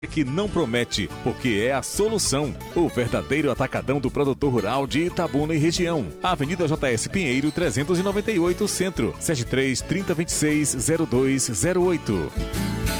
que não promete, porque é a solução. O verdadeiro atacadão do produtor rural de Itabuna e região. Avenida JS Pinheiro, 398, Centro. 73 3026 0208.